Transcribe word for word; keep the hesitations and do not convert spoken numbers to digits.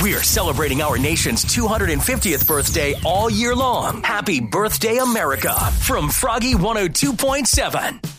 We're celebrating our nation's two hundred fiftieth birthday all year long. Happy birthday, America, from Froggy one oh two point seven.